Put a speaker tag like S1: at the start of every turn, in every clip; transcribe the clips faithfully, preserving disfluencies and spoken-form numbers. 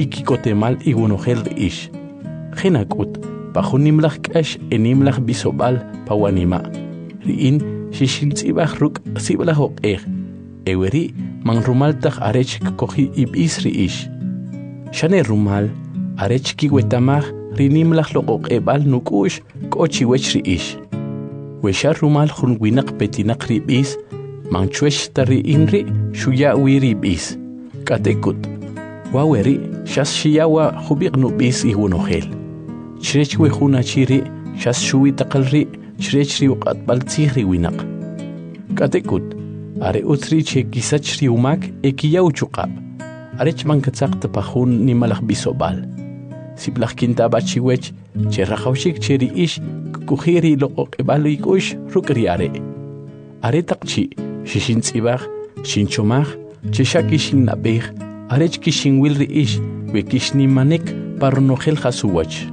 S1: ikikotemal igunojel ish. Genakut, bajo nimlach kash enimlach bisobal pawanima. Riin shishintzibach ruk siblach oqer. Eweri man rumaltach arech kohi ibis riish. Shane rumal arech kiwetamach rinimlach loqoqebal nukush kochi wech riish. Weshar rumal jun winak petinak ribis man chwesh tari inri shuya wiribis. Katekut waweri shas shiyawa hubik nubis ihunojel. Chrech we huna chiri shas shuwi taqalri chrech ri uqatbal tzihri winak. Katekut are utri che kisach ri umak ekiyaw chuqab. Arech man katzaq tapahun nimalach bisobal. Siblach kinta bachiwech che rajawshik cheri ish kukhiri loqoqebal ikush rukri are. Are taqchi shishintzibach shinchomach che shakishin nabeh arech kishin wilri ish we kishni manek parnojel hasuwach.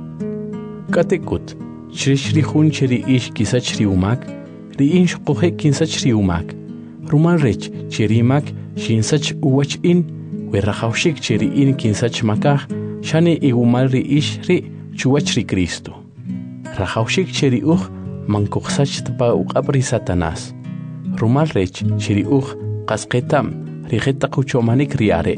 S1: Katekut chreshri hun cheri ish kisachri umak ri insh qohe kinsachri umak rumal rech cheri mak shinsach uwach in we rajawshik cheri in kinsach makah shane igumal ri ish ri chuwach ri Cristo. Rajawshik cheri uj mankuqsach tpa uqabri Satanas. Rumal rech cheri uj qasqetam rijeta quchomanik riare.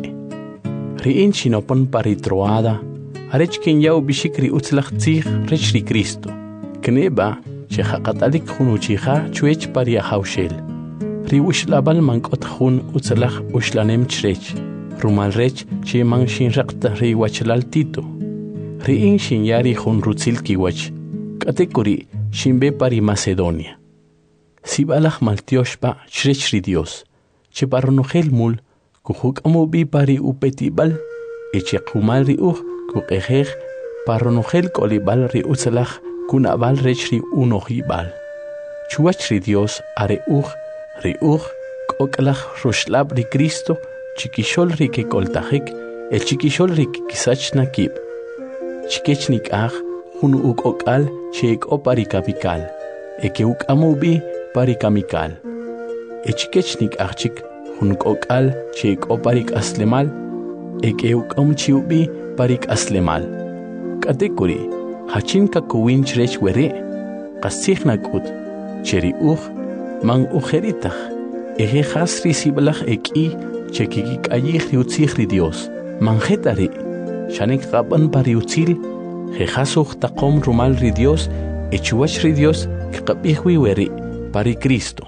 S1: Riin shinopon paritroada, arech kin yaw bishikri utzlach tzig rech ri Cristo. Kneba, che haqatalik hun uchiha chuech paria haushel. Ri ushlabal mankot hun utzlach ushlanem chrech. Rumal rech che man shin raqta ri wachlal tito. Riin shin yari hun rutzil kiwach. Katekuri shinbe pari Macedonia. Sibalach maltioshpa chrech ri Dios. Che parnojel mul kuhuk amubi pari upetibal eche kumal ri uj kuqejej parnojel kolibal ri utzalach kunabal rech ri unojibal. Chuach ri Dios are uj ri uj koklach rushlab ri Cristo chikishol ri ke koltajik el chikishol ri kisach nakib. Chikechnik aj hun uk okal chek o pari kapikal eke uk amubi pari kamikal. Echikechnik achik hun kokal chek o parik aslemal ekeuk amchiubi parik aslemal. Katekuri hachin kakuwin chrech were qasignakut cheri uj man ujeritach eje hasri siblach eki chekiki ayih riutzihri Dios manjetari shanek qaban pari utzil jehasuj taqom rumal ri Dios echuach ri Dios kqabihwi weri pari Cristo.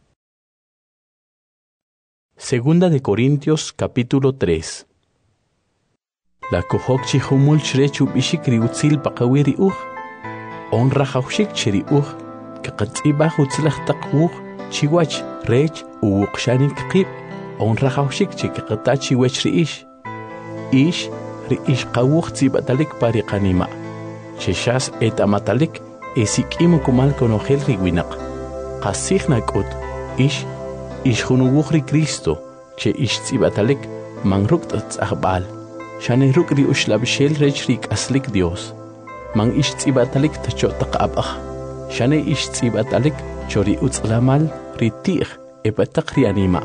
S1: Segunda de Corintios capítulo tres. La kohok chihumul chrechu bishikri utzil paqawiri uj. On rajawshik cheri uj. Kaqatzibah utzilach taqwuj. Chiwach rech uwuqshanik qib. On rajawshik chikaqatachi wechri ish. Ish ri ish qawuj tzibatalik pariqanima. Cheshas etamatalik esikimu kumal konojel riwinaq. Qasignakut ish ish hunuwukhri Cristo che ish tzibatalek man rukt tzahbal shane rukri ushlabshel rech rik aslik Dios man ish tzibatalek tachot taqabah shane ish tzibatalek chori utzlamal ritig epatakri anima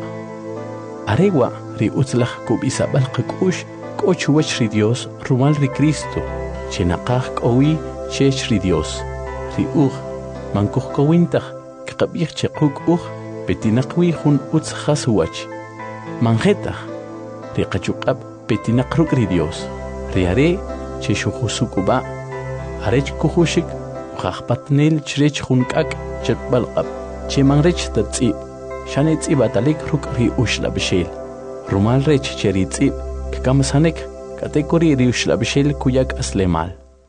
S1: arewa ri utzlach kubisabal qakush kochu wech ri Dios rumal ri Cristo che naqaj qowi chech ri Dios ri uj man kuhkowintach kqabih chequk uj petinaqwi hun utz khaswach manjetach riqachuqab petinaqruk ri Dios riare che shuhusukuba arech kuhushik khaqpatnel chrech hunkak chetbalqab che manrech tatsi shane tsibatalik ruk ri ushlabshel rumal rech cheri tsib kamsanek katekori ri ushlabshel kuyak aslemal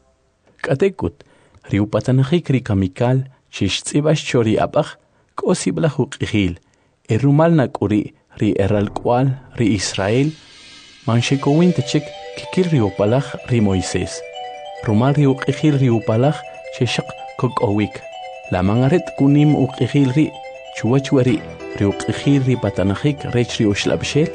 S1: katekut ri upatanakhi ri kamikal chish tsibash chori abach Kosibla huqihil, erumal nakuri ri eralqual ri Israel, manshekowin techik kikil ri upalach ri Moisés. Rumal ri uqihil ri upalach cheshak kokowik. La mangaret kunim uqihil ri chuachwari ri uqihil ri patanahik rech ri ushlabshel.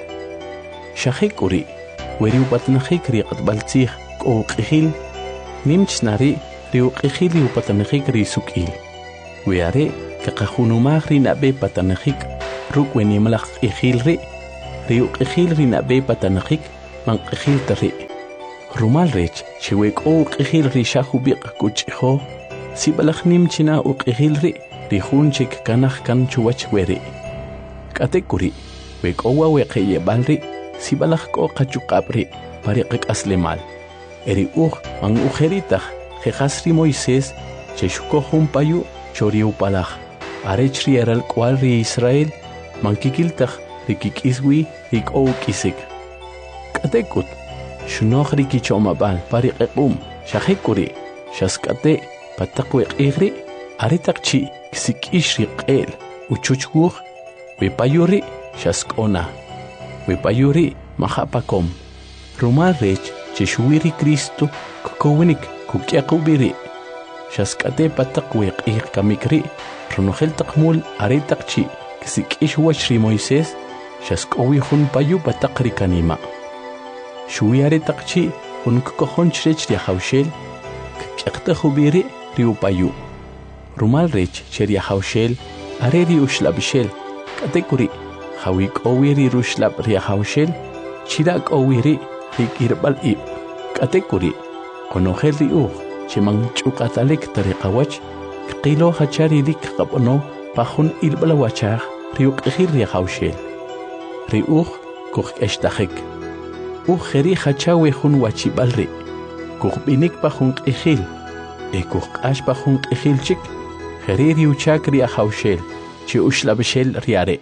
S1: Shahik uri, weri upatanahik ri qatbaltzih uqihil, nimchnari ri uqihil ri upatanahik ri sukil. Weare kaqahunumah ri nabe patanahik rukweni malak ihil ri riuk ihil ri nabe patanahik man ihil tari Rumal rech chiwek o qihil ri shahubiq kuchiho sibalakh nimchina o qihil ri ri hunchik kanakh kan chuwach weri katekuri wek owa weqeye balri sibalakh ko qachuqabri pariqik aslemal eri uj man ujeritach jehasri Moisés cheshuko humpayu choriu palach arechri eral kwal ri Israel mankikiltach rikikiswi riko kisik katekut شناخ ريكي چوما بال فريق قوم شاخي كوري شاسكاتي باتقوي قيغري اريتاق چي كسيك إشري قيل وچوچوخ ويبايوري شاسكونا ويبايوري مخاباكم رومال ريچ چشويري كريستو كوكوينيك كوكياقو بيري شاسكاتي باتقوي قيغ كاميكري رنوخيل تقمول اريتاق چي كسيك إشواشري مويسيس شاسكوي خون بايو باتقري كانيما شوياري تقشي هنك كخون شريش ريا خوشيل كيقتا خبيري ريو بايو رومال ريش شريا خوشيل أري ريو شلابشيل كاتيكوري خويك أويري رو شلاب ريا خوشيل شراك أويري ريك إربال إيب كاتيكوري كونوخيل ريوخ شمان چوكاتاليك طريقة وچ كقيلو خچاري ريك قبنو باخون إلبلا وچاخ ريو قخير ريا خوشيل ريوخ كوخ اشتاخيك او خری خچاوی خون وچی بالری کوخ بینیک بخون قخیل ای کوخ قاش بخون قخیل چک خری ریو چاک ریا خوشیل چی uxlabshel riare.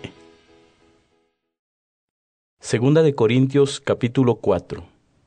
S1: Segunda de Corintios capítulo cuatro.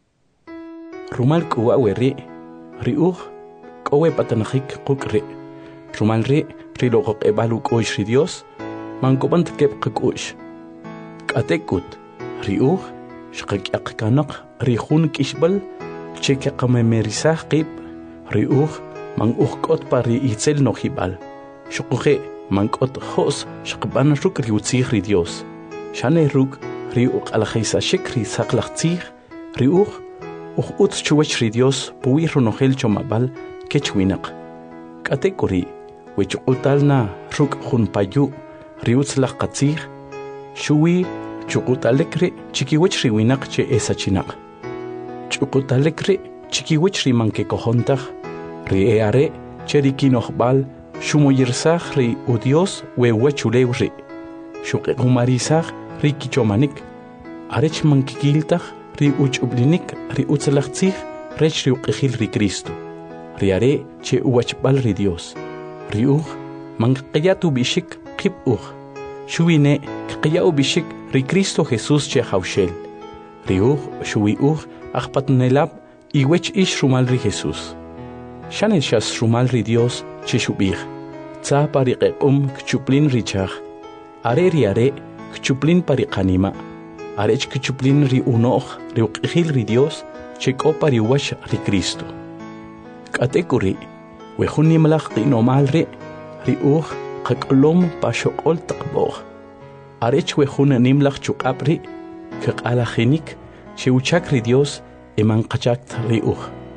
S1: Rumal kuawe ri riuj kowe patanajik kukri rumal ri rilogok ebaluk oish Dios mankobant kep kukush katekut riuj shqak kanak rihun kishbal cheke qamemerisah qib riuj man uqot pari itzel nohibal shuqje mankot hos shqban ruk riutzih ri Dios shane ruk riuq alkhaysa shikri saqlaqtzih riuj uj utz chuwach ri Dios puwi runojel chomabal kechwinak katekuri wichuqtalna ruk junpayu riutz laqatzih shuwi chuqutalekri chikiwich riwinak che esachinak chuqutalekri chikiwich rimanke kojontaj rieare cherikinohbal shumoyirsaj ri u Dios wewechulewri shuqequmarisaj ri kichomanik arech mankikiltaj ri uchublinik ri utzalaqtzij rech ri uqejil ri Cristo riare che uwachbal ri Dios ri uj manqiyatu bishik qib uj shuwine qiyau bishik ri Cristo Jesús che haushel ri uj shuwi uj aqpatnelab iwech ish rumal ri Jesús shane shas rumal ri Dios che shubij tsa pariqequm kchuplin richaj are riare kchuplin pariqanima arech kchuplin ri unoq ri uqejil ri Dios che kopa ri wash ri Cristo katekuri wejuni malaq qinomal ri ri uj qaqlom pashoqol taqboj arech wejuna nimlaq chuqapri qaqalajinik cheuchak ri Dios eman qachak ri uj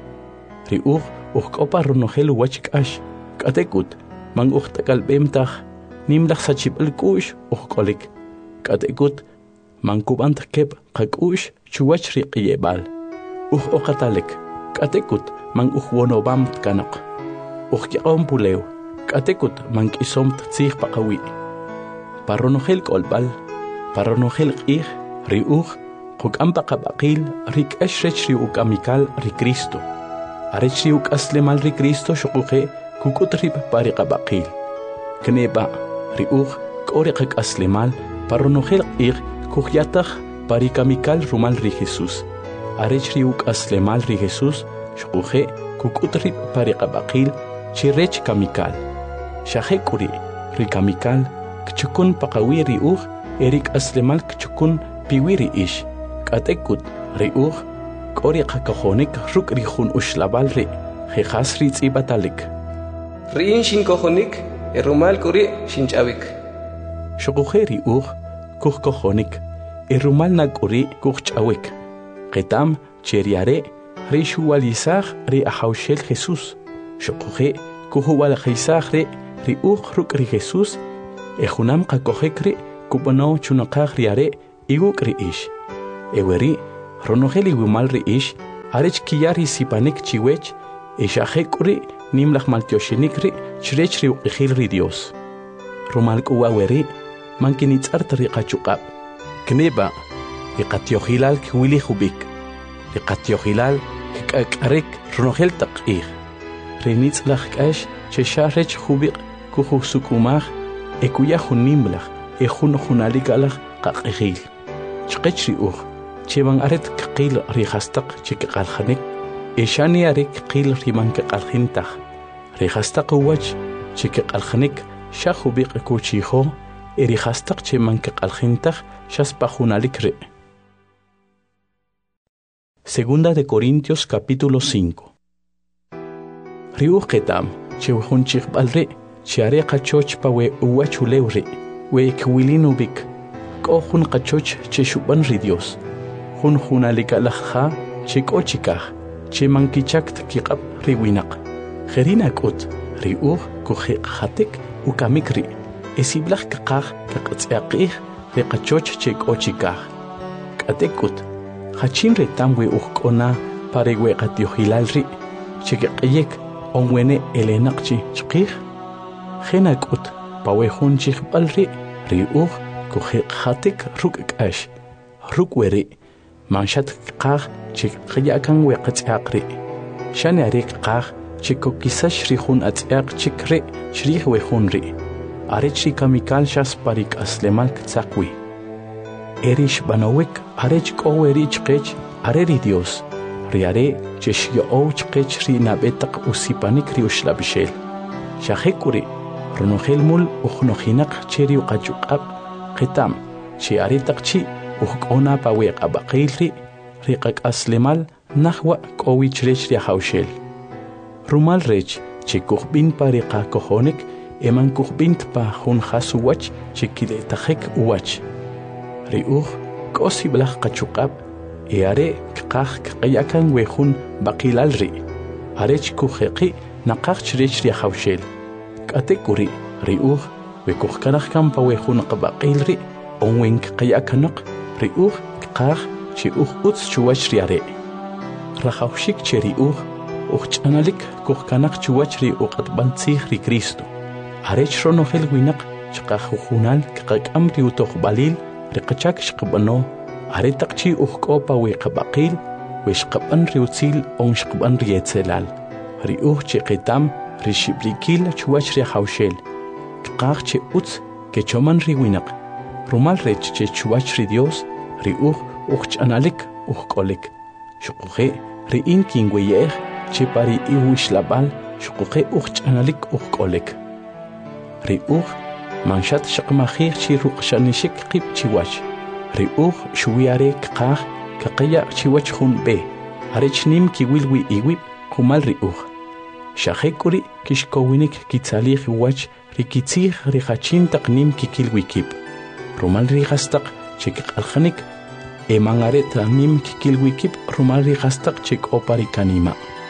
S1: ri uj uj kopa runojel wachkash katekut man uj takalbemtaj nimlaq sachibal kush uj kolik katekut man kubant kep qakush chuwach ri qiyebal uj oqatalek katekut man uj wonobam kanaq uj yaqom pulew katekut man kisom tzig paqawi paronojel kolbal paronojel qij ri uj qukam paqabaqil ri k'ashrech ri ukamikal ri Cristo arech ri ukaslemal ri Cristo shuquje kukutri pari qabaqil kneba ri uj k'ori qakaslemal paronojel qij kujyataj pari kamikal rumal ri Jesús arech ri ukaslemal ri Jesús shuquje kukutri pari qabaqil chirech kamikal shahekuri ri kamikal kchukun paqawi ri uj erik aslemal kchukun piwiri ish katekut ri uj k'ori qakajonik ruk ri jun uxlabal ri jejas ri tz'ibatalik
S2: ri'in shinkojonik erumal k'ori shinch'awik
S1: shuquje ri uj kujkojonik erumal na k'ori kujch'awik qetam cheriare ri xuwalisaj ri ahawshel Jesús shuquje kujuwalajisaj ri ri uj ruk ri Jesús ejunam qakojek ri kub'ono chunaqaj riare iguk ri ish eweri ronojel iwimal ri ish arech kiyari sipanik chiwech eshajekuri nimlach maltioshinikri chrech ri uqijilri Dios rumal kuwaweri mankinitz artri qachuqab kneba iqatiohilal kwili hubik iqatiohilal kaqarek runojel taqih renitz lajkash chesharech hubik kuhusukumaj ekuya hunimlach ejun hunalikalaj qaqijil chqechri uj cheban aret qil rihastaq chikqaljanik eshani arek qil riman qaqaljintaj rihastaq uwach chikqaljanik shahubik kuchijo erihastaq cheman qaqaljintaj shaspajunalik. Segunda de Corintios capítulo cinco. Riuj ketam chewjun chikbalre chiare qachoch pawe uwachulewre we kwilinovik kohun qachoch cheshuban ri Dios hun hunalikalajja chikochikaj chemankichakt kiqab riwinaq kherinakut riuj kujeqatek ukamikri esiblaj kaqaj kaqatsiaqij de qachoch chikochikaj katekut hachin retam we ujkona parewe qatiohilalri chikeqyek onwene elenaqchi chqij genakut pawe hun chikbalri riuj kujeqatek ruk'ash rukweri manshat qaj chikqyakan we qatsiaqri shani arek qaj chikokisash ri hun atsiaq chikre shrij we hunri arechri kamikal shas parik aslemal ktsaqwi erish banowek arech qoweri chqech areri Dios riare cheshyo chqech ri nabetaq usipanik ri ushlabishel shajekuri runojel mul ujnojinaq cheri uqachuqab qitam chi aritaqchi ujk'ona pawe qabaqilri riqaq aslemal nahwa q'owich rech ri hawshel rumal rech chikujbin pariqa kojonik eman kujbint pa jun hasuwach chikiletajek uwach riuj k'osiblaj qachuqab eare kqaj kqayakan wejun baqilalri arech kujeqi naqaj chrech ri hawshel k'atekuri riuj wekujkanaj kan pa wejun qabaqilri onwen kqayakanaq riuj kqaj chi uj utz chuwach riare rajawshik che riuj ujch'analik kujkanaq chuwach ri uq'atb'antzij ri Cristo arech ronojel winaq chqaj ujunal kqak'am ri utojb'alil riqachak shqab'ano aretaqchi ujk'o pa we qabaqil we shqab'an ri utzil on shqab'an ri etzelal riuj chiqitam ri xiblikil chuwach ri hawshel kqaj che utz kechoman ri winaq rumal rech che chuwach ri Dios riuj ujch'analik ujk'olik shuquje ri inkin weyej che pari iwishlabal shuquje ujch'analik ujk'olik riuj manshat shaqmajij chi ruqshanishik qib chiwach riuj shuwiare kqaj kaqaya chiwach jun be arech nim kiwilwi iwib qumal riuj shajekuri kishkowinik kitzalij wach rikitzij rijachin taqnim kikilwikib rumal rijastaq chikqaljanik emangaret nim kikilwikib rumal rijastaq chikoparikanima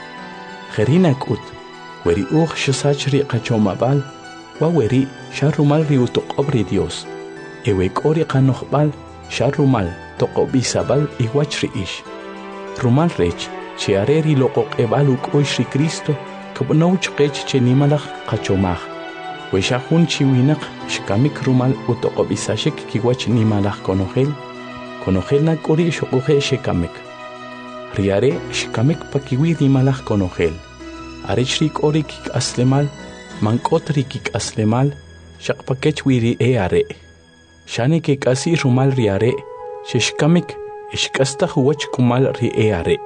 S1: jerinakut weriuj shasach riqachomabal waweri sharumal riutoqobri Dios ewek'ori qanojb'al sharumal toqobisabal iwach ri'ish rumal rech chiare ri loqoq'eb'al uk'oyx ri Cristo kab'now chqech chenimalaj qachomaj wexajun chiwinaq xkamik rumal utoqob'isashik kiwach nimalaj konojel konojel nak'ori xoquje xekamik riare xkamik pakiwi nimalaj konojel arech ri k'ori kik'aslemal mank'ot ri kik'aslemal xaqpakech wiri eare shani kek'asi rumal riare xexkamik exk'astaj uwach kumal ri eare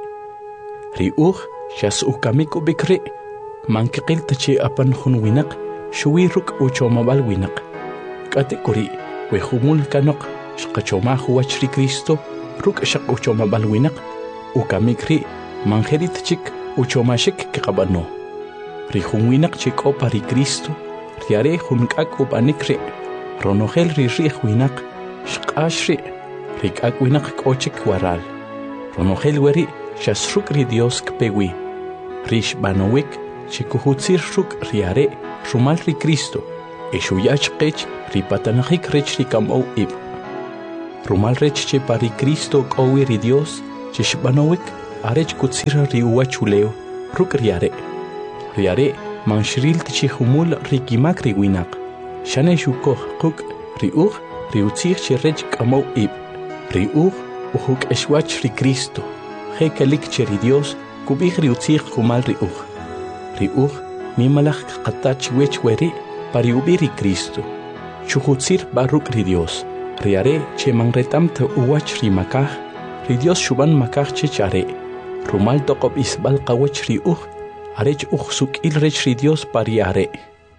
S1: riuj xas'ukamik ubikri mankiqil tachi apan jun winaq xuwi ruk' uchomabal winaq k'atekuri wejumul kanoq xqachomaj uwach ri Cristo ruk' xaq uchomabal winaq ukamik ri manjerit chik uchomashik kiqab'ano ri jun winaq chik'o pa ri Cristo riare jun k'ak ub'anik ri ronojel ri ri'j winaq xq'ax ri ri k'ak winaq k'o chik waral ronojel weri xasruk' ri Dios kpewi ri xb'anowik chikujutzir ruk' riare rumal ri Cristo exuyach qech ri patanajik rech ri kam'ow ib rumal rech che pa ri Cristo k'owi ri Dios chexb'anowik arech kutsira riuwa chuleo ruk riare. Riare manshiril tichihumul rikimak riwinak. Shane shukoh kuk riuch riutzich chirech kamau ib. Riuch uhuk eshwach ri Cristo. Hekalik cheri Dios kubih riutzich kumal riuch. Riuch nimalach katach wech weri pariubiri Cristo. Chuhutzir baruk ri Dios. Riare che mangretam te uwach ri makah. Ri Dios shuban makah chechare. Rumal tokob isbal kawach riuch. Arech uch il rech ri Dios pariare.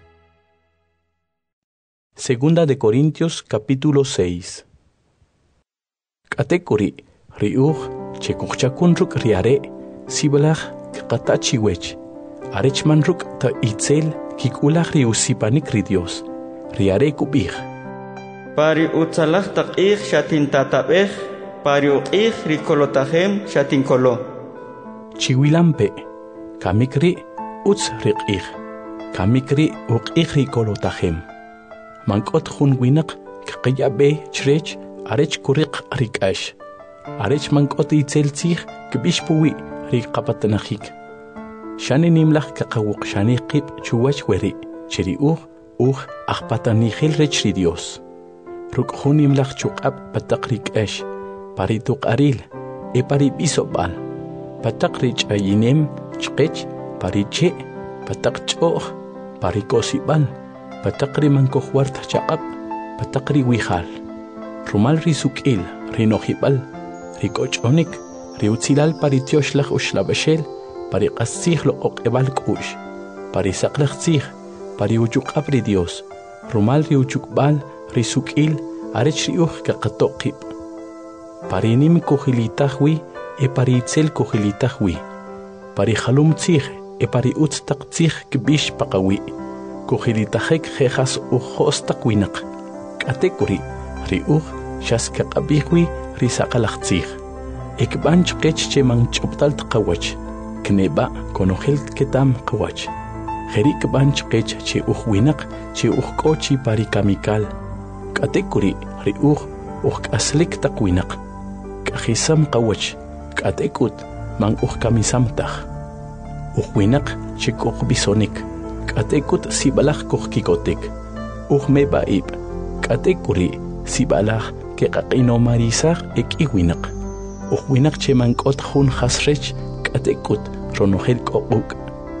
S1: Segunda de Corintios capítulo seis. Katekuri riuch chekuchakun riare sibalach katachiwech. Arech manruk ta itzel kikulach riusipanik ri Dios. Riare kubich.
S3: Pari utzalach takich shatin tatabech, pari uqich rikolotahem shatin kolo.
S1: Chiwilampe, kamikri utz riqich, kamikri uqich rikolotahem. Mankot hun winak kqiyabe chrech arech kuriq rikash. Arech mankot itzel tzich kbishpuwi riqapatanachik. Shani nimlach kaqawuq shani qib chuwach weri, chiri uch uch achpatanihil rech ri Dios. Ruk hunim lach chukab patakrik esh, parituk aril, e paribisobal, patakrich ayinem, chkech, pariche, patakchoch, parikosibal, patakri mankohwart chakab, patakri wihal. Rumal risukil, rinohibal, rikochonik, riutzilal paritiosh lach ushlabashel, parikasich lo okebal kush, parisaklach zich, pariuchukab ri Dios, rumal riuchukbal, risukil arech riuch kaqatoqib. Parinim kohilitahwi e paritzel kohilitahwi. Parihalum tzich e pariutz taq tzich kbish paqawi. Kohilitahek jejas ujos taqwinak. Katekuri riuch shas kaqabihwi risaqalach tzich. Ekbanch qech che manchoptal tqawach. Kneba konohel ketam qawach. Jerik banch qech che ujwinak che ujkochi parikamikal. Katekuri riuch uch aslik takwinak. Kahisam kawach. Katekut mang uch kamisamtach. Uchwinak chik uch bisonik. Katekut sibalach kuch kikotik. Uch mebaib. Katekuri sibalach ke kakino marisach ek iwinak. Uchwinak che mankot hun hasrech. Katekut ronohel kokuk.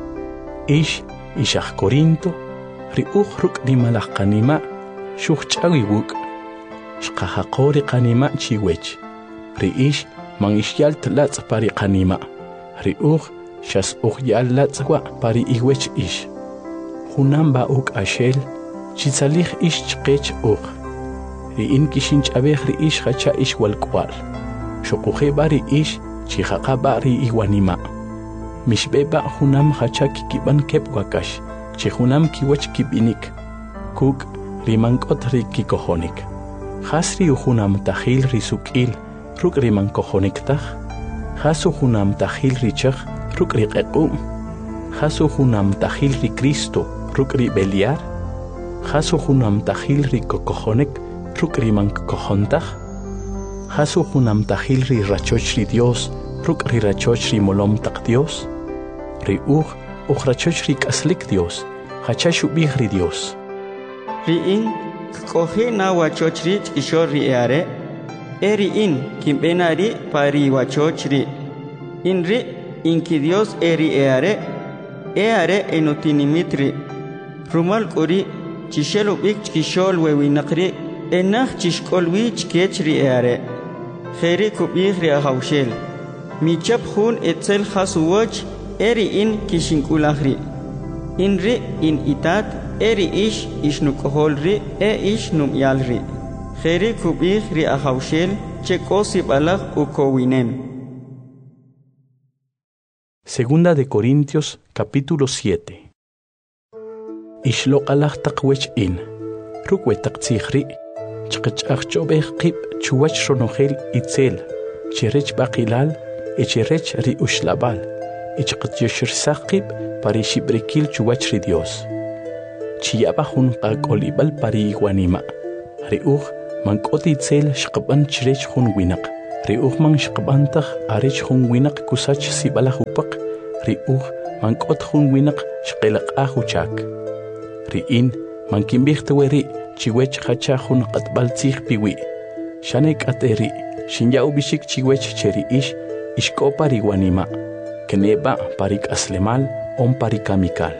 S1: Ish ishach Corinto. Riuch ruk nimalach kanima. Shuchchawi wuk, shkahakori kanima chiwech. Riish mangishyal tlats pari kanima. Riuch shas uchyal latswa pari iwech ish. Hunamba uk ashel, chitzalich ish chkech uch. Riin kishinch abech riish hacha ish walkwal. Shokuhe bari ish chihaka bari iwanima. Mishbeba hunam hacha kikiban kep wakash, chihunam kiwech kibinik. Kuk rimankot rikikohonik. Hasri uhunam tahil risukil, ruk rimankohonik tah. Hasu hunam tahil richach, ruk riqequm. Hasu hunam tahil ri Cristo, ruk ribeliar. Hasu hunam tahil rikokohonik, ruk rimankohontah. Hasu hunam tahil ri rachoch ri Dios, ruk ri rachoch ri molom tak Dios. Ri uch, uch rachoch ri kaslik Dios, hachashubih ri Dios.
S3: Riin kohi na wachochri ishori eare. Eriin kimbenari pari wachochri. Inri inki Dios eri eare. Eare enutinimitri. Rumal kuri chishelubik chkishol wewinakri. Enach chishkolwi chkechri eare. Kheri kubihri ahaushel. Michap hun etzel hasuwach eriin kishinkulahri. Inri in itat. Eri ish ishnukoholri e ish numyalri. Kheri kubih ri ahaushel chekosi balach ukowinem.
S1: Segunda de Corintios capítulo siete. Ishloqalach taqwech in. Rukwe taqtsikhri. Chqachach chobeh qib chuwach ronohel itzel. Chirech baqilal e chirech ri ushlabal. E chqatyoshir saqib parishibrikil chuwach ri Dios. Chiyaba hun qakolibal pari iguanima. Riuch mankoti itzel shqaban chirech hun winak. ri uj man shqbantaj arech jun winaq kusach sib'alaj upaq ri uj man k'ot jun winaq shqelaq'aj uchak ri'in man kinb'ij teweri chiwech qacha jun q'atb'al tzij piwi xane k'ate ri xinya ubixik chiwech cheri ix ixk'opa ri wanima kneba pari k'aslemal on pari kamikal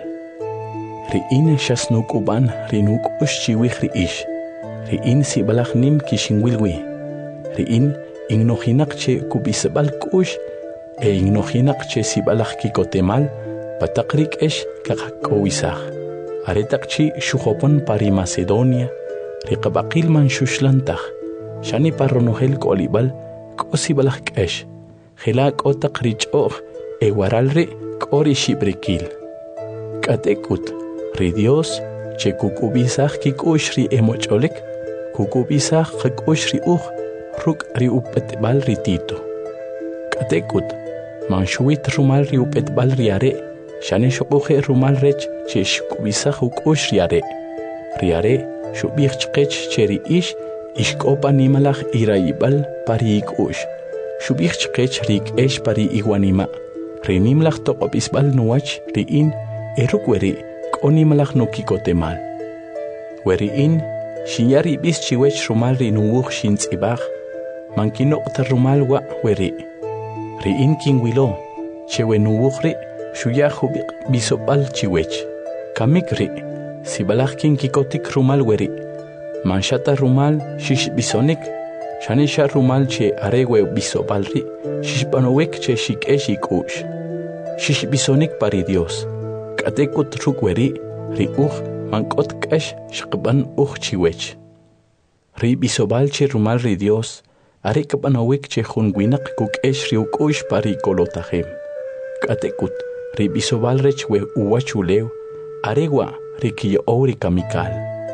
S1: ri'in xasnuk'uban ri nuk'ux chiwij ri ix ri'in sib'alaj nim kixinwilwi ri'in ignojinaq che kub'isb'al k'ux e ignojinaq che sib'alaj kikotemal pataq ri k'ex kaqak'owisaj aretaq chi xujopon pari Macedonia ri qab'aqil man xuxlantaj xani parronojel k'olib'al k'o sib'alaj k'ex jela k'o taq ri ch'o'j e waral ri k'o ri xib'rikil k'ate k'ut ri Dios che kuk'ub'isaj kik'ux ri emoch'olik kuk'ub'isaj qak'ux ri uj ruk' ri up'etb'al ri Tito k'ate k'ut man xuwit rumal ri up'etb'al ri are xane xoq'uje rumal rech che xk'ub'isaj uk'ux ri are ri are xub'ij chqech che ri ix ixk'opa nimalaj irayib'al pari ik'ux xub'ij chqech ri k'ex pari iwanima ri nimlaj toq'ob'isb'al nuwach ri'in e ruk' weri k'o nimalaj nukikotemal weri'in xinya rib'is chiwech rumal ri nuwuj xintz'ib'aj man kinoq'ta rumal wa' weri' ri'in kinwilo che we nuwuj ri' xuya jubiq bisob'al chiwech kamik ri' sib'alaj kinkikotik rumal weri' man xata rumal xixb'isonik xane xa rumal che are we bisob'al ri' xixb'anowik che xik'ex ik'ux xixb'isonik pari Dios k'ate k'ut ruk' weri' ri uj man k'ot k'ex xqb'an uj chiwech ri bisob'al che rumal ri Dios are k'b'anowik che jun winaq kuk'ex ri uk'ux pari kolotajem k'ate k'ut ri bisob'al rech we uwach ulew are wa ri kiyo'ow ri kamikal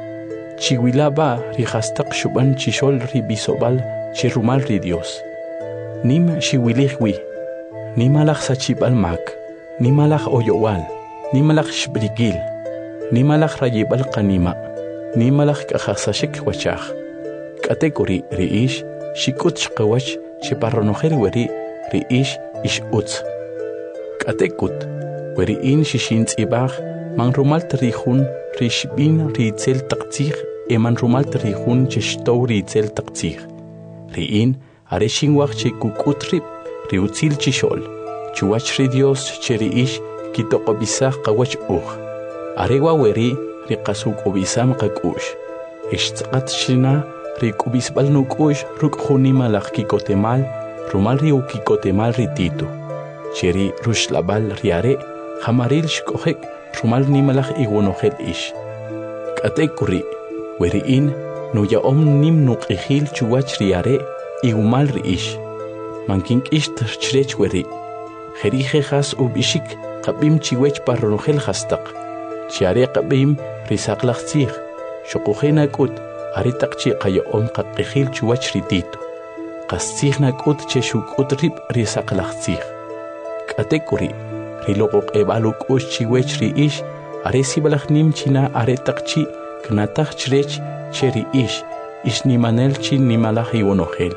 S1: chiwila ba ri jastaq xub'an chixol ri bisob'al che rumal ri Dios nim xiwilij wi nimalaj sachib'al mak nimalaj oyowal nimalaj xb'rikil nimalaj rayib'al qanima nimalaj k'ajasaxik wachaj k'ate k'uri ri ix xik'ut xqawach che parronojel weri ri ix ix utz k'ate k'ut weri'in xixintz'ib'aj man rumalt ri jun ri xb'in ri itzel taq tzij e man rumalt ri jun che xtow ri itzel taq tzij ri'in are xinwaj che kuk'ut rib' ri utzil chixol chuwach ri Dios che ri ix kitoq'ob'isaj qawach uj are wa weri ri qas uk'ub'isam qak'ux ixtz'aqat xina ri k'ub'isb'al nuk'ux ruk' jun nimalaj kikotemal rumal ri ukikotemal ri Tito che ri ruxlab'al ri are jamaril xk'ojek rumal nimalaj iwonojel ix k'ate k'uri weri'in nuya'om nim nuq'ijil chuwach ri are iwmal ri ix man kink'ixt chrech weri jeri jejas ub'ixik qab'im chiwech parronojel jastaq chi are qab'im ri saqlaj tzij xoq'uje nak'ut are taq chi qayo'om qaq'ijil chuwach ri Tito qas tzij nak'ut che xuk'ut rib' ri saqlaj tzij k'ate k'uri ri loq'oq'eb'al uk'ux chiwech ri ix are sib'alaj nim china are taq chi knataj chrech che ri ix ix nimanel chi nimalaj iwonojel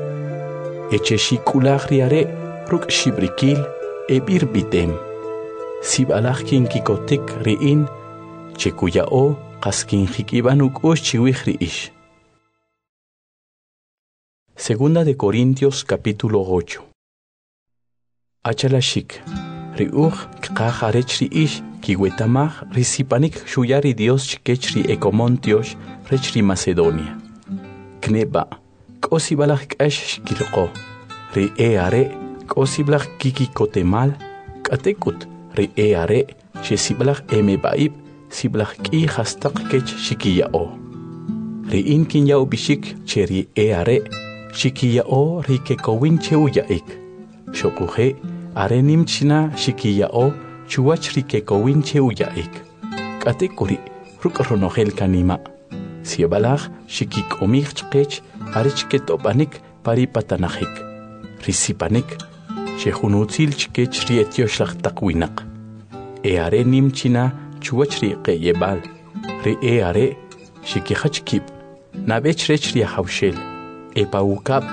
S1: e che xik'ulaj ri are ruk' xib'rikil e b'irb'item sib'alaj kinkikotik ri'in che kuya'o qas kinjik'ib'an uk'ux chiwij ri ix Segunda de Corintios capítulo ocho Achalashik ri uj kqaj arech ri ix kiwetamaj ri sipanik xuya ri Dios chikech ri Ecomontiox rech ri Macedonia kneba k'o sib'alaj k'ex xkilqo ri e are k'o sib'laj kikikotemal k'ate k'ut ri e are che sib'laj emeb'a'ib sib'laj k'i jastaq kech xikiya'o ri'in kinya'u b'ixik che ri e are xikiya'o ri kekowin che uya'ik xoq'uje are nim china xikiya'o chuwach ri kekowin che uya'ik k'ate k'uri ruk' ronojel kanima sib'alaj xikik'omij chqech are chket'ob'anik pari patanajik ri sipanik che jun utzil chkech ri etyoxlaj taq winaq e are nim china chuwach ri qe'yeb'al ri e are xikijach kib' nab'ech rech ri ajawxel e pa ukab'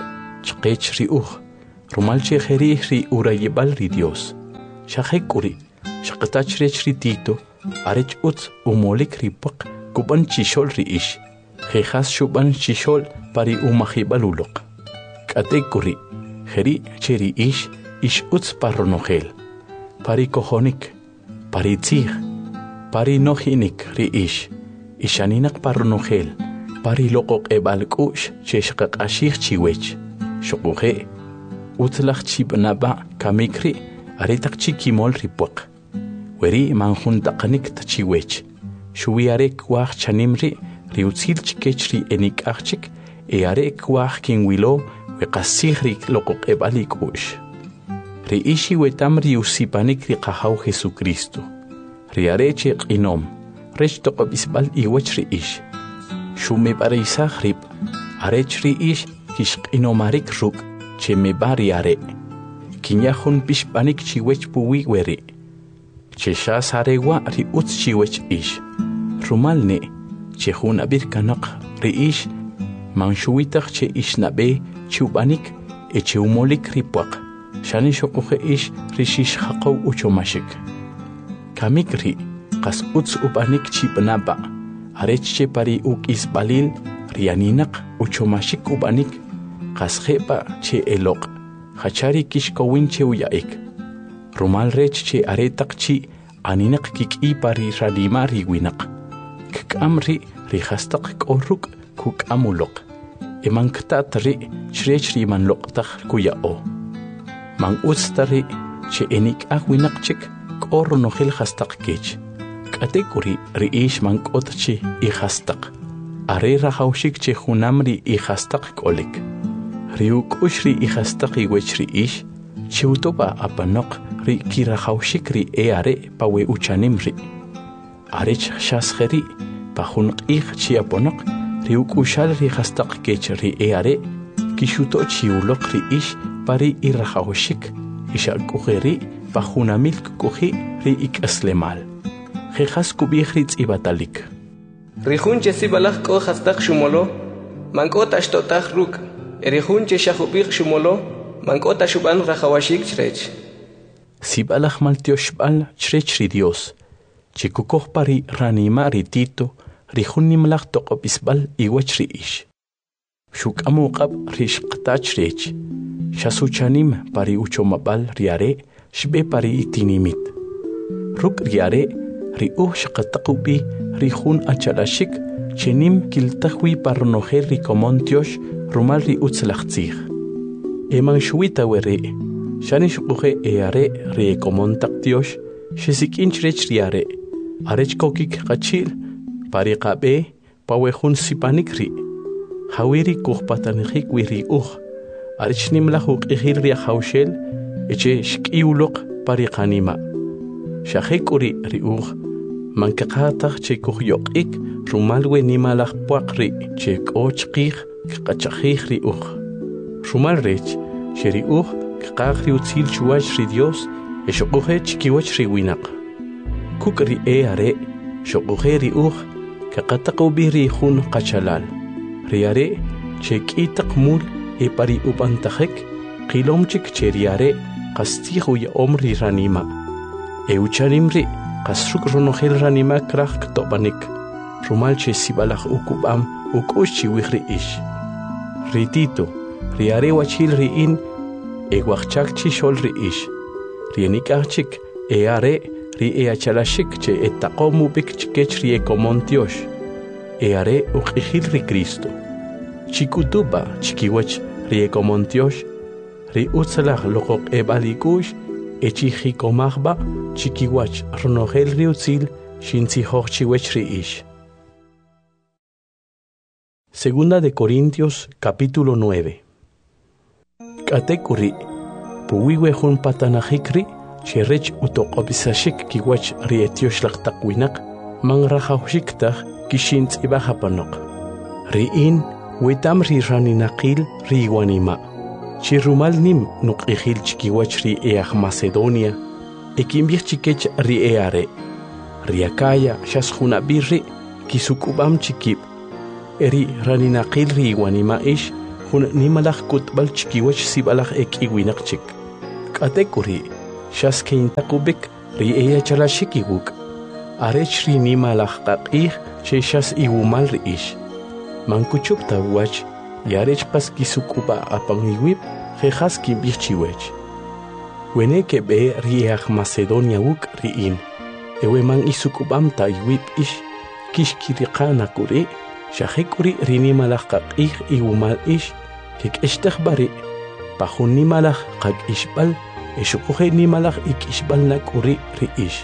S1: chqech ri uj rumal che kheri ri urayibal ri Dios shaqekuri shaqtach rech ri Tito arech uts umolik ri paq kuban chishol ri ish khas shuban chishol pari umahibalulok katekuri kheri cheri ish ish uts parronogel pari kohonik pari tzig pari nohinik ri ish ishaninak parronogel pari loqoq ebalkush cheshqaq ashikh chiwech shuquje utlaq chibnaba kamikri aritaq chikimol ripuq weri manjuntaqanik tachiwech shuwiarek waq chanimri riutzil chikech ri enik achik e arek waq kinwilo weqasig ri loqoq ebalikush ri ishi wetamri usipanik ri qahaw Jesucristo ri areche qinom rech toqobisbal iwech ri ish shume pareisag rib arech ri ish kishqinomarik ruk cheme bari are kinyahun pishpanik chiwech puwi weri chesha sarewa ri utz chiwech ish rumalne chehun abir kanaq ri ish manshuitaq che ishnabe chubanik e cheumolik ripuaq shani shoquje ish rishish haqaw uchomashik kamikri qas utz ubanik chibnaba arech che pari uk isbalil rianinaq uchomashik ubanik qas kheba che eloq khachari kishkowin che uyaik rumal rech che aretaq chi aninaq kik'i pari radima riwinaq kkamri rihastaq korruk kukamuloq emanktat ri chrech riman loqtaq kuyao man ustari che enik awinaq chik korro nohil hastaq kech katekuri ri ish man qotchi i hastaq are rahawshik che hunamri i hastaq kolik riuk ushri i hastaq i wechri ish chiutoba apanoq ri kirahawshik ri e are pawe uchanimri arech shaskheri pahunq ich chiaponoq riuk ushal ri hastaq kech ri e are kishuto chiuloq ri ish pari i rahawshik ishal kukheri pahunamil kuhi ri ikaslemal khas kubihritz ibatalik
S2: rihun che sibalaq ko hastaq shumolo manko tashtotaq ruk erihun che shahubig shumolo manko tashuban rahawashik chrech
S1: sibalaq maltioshbal chrech ri Dios chikukoh pari ranima ri Tito rihun nimlaq toqopisbal iwach ri ish shukamu qab rishqtach rech shasuchanim pari uchomabal riare shbe pari itinimit ruk riare ri uj shaqataqubi rihun achalashik chenim kiltahwi parnojer ri komontiosh rumal ri utzlaqtzig eman shuita were shani shuquje eare ri komontaqtiosh shisikinch rech riare arech kokik qachil pari qabe pawehun sipanik ri hawiri kuhpatanjik wiri uj arech nimlahu qihil ri hawshel eche shkiuloq pari qanima shahekuri ri uj mankaqataq che kuhyoqik rumalwe nimalaq puaqri che k'ochqij kqachajij ri uj rumal rech sheri uj kqaq ri utzil chuwach ri Dios e shoquje chikiwach ri winaq kuk ri e are shoquje ri uj kaqataqu bi ri jun qachalal ri are che k'itaq mul e pari upantajek qilomchik che ri are qastiju ya omri ranima e ucharimri qasruk ronojel ranima kraq ktobanik rumal che sibalaq ukubam ukushi wihri ish ri Tito ri are wachil ri in e waqchak chi shol ri ish ri nikachik e are ri e achalashik che etaqomu bik chikech ri e komontiosh e are uqihil ri Cristo chikutuba chikiwach ri e komontiosh ri utzalaq loqoq e balikush e chihikomagba chikiwach ronogel ri utzil shintzihoj chiwech ri ish. Segunda de Corintios capítulo nueve. Katekuri puwiwe jun patanajikri cherech utoqobisashik kiwach ri etiosh laqtaqwinaq manrajawshiktaj kishintz ibajapanaq ri in wetam ri raninaqil ri wanima chirumal nim nuqihil chikiwach ri eaj Macedonia ekimbij chikech ri eare ri Acaya shasjunabirri kisukubam chikib eri raninaqil ri wanima ish hun nimalaj kutbal chikiwach sibalaj ekiwinaqchik. K'atekuri xaskeintaqubik ri eya chalashikiguk. Arech ri nimalaj qaq'ij che xas iwumal ri'ix. Mankuchupta wach yarech pas kisuk'upa apangiwip jejas kimbij chiwech. Wene kebe riaj Macedonia wuk ri'in. Ewe man isuk'upamta iwip ix kixkiriqana kuri xajekuri ri nimalaj qaq'ij iwumal ix kek'extaj bari pajun nimalaj qak'ixb'al exuquje nimalaj ik'ixb'al nak'uri ri'ix.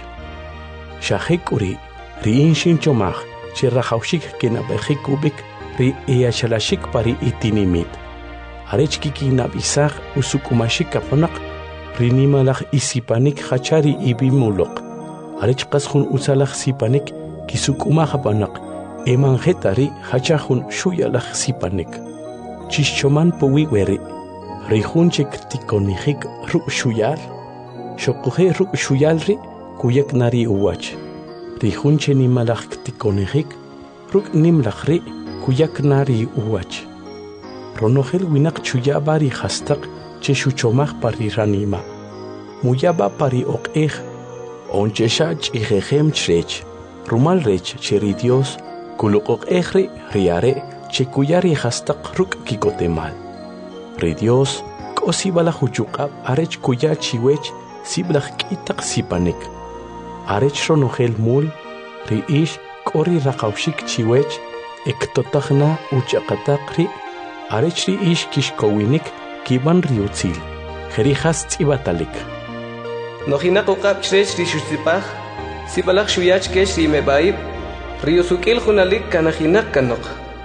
S1: Xajekuri ri'in xinchomaj che rajawxik kenab'ejikubik ri eyachalaxik pari itinimit. Arech kikinab'isaj usuk'umashik kapanaq ri nimalaj isipanik hachari ibimuloq. Arech qas jun usalaj sipanik kisuk'umaj apanaq eman jetari hachajun shuyalaj sipanik. Chixchoman puwi weri ri junchik tikonijik ruk' shuyal xoquje ruk' shuyalri kuyak nari uwach. Ri junche nimalaj tikonijik ruk' nimlaj ri kuyak nari uwach. Ronojel winaq chuyaba ri hastaq che xuchomaj pari ranima. Muyaba pari oq'ej onchesha ch'ijejem chrech. Rumal rech che ri Dios kuluq'oq'ej ri riare che kuyari hastaq ruk' kikotemal. Ri Dios k'osibala huchuqab arech kuya chiwech siblaj k'itaq sipanik. Arech ronojel mul ri ix k'ori raqawxik chiwech ektotajna uchaqataq ri arech ri ix kixkowinik kiban ri utzil jerijas tz'ibatalik.
S2: Nojinaq uqab chrech ri xutzipaj sibalaj xuyach kex ri mebaib ri usuk'il junalik kanajinaq kanoq.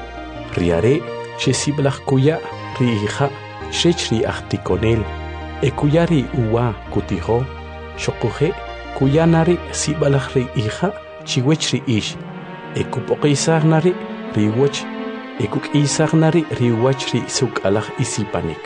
S1: Riare che siblaj kuya ri ija chrech ri ajtikonel e kuya ri uwa kutijo xoquje kuya nari sibalaj ri ija chiwech ri ix e kupoqisaj nari ri wach e kuk'isaj nari ri wach ri suk'alaj isipanik.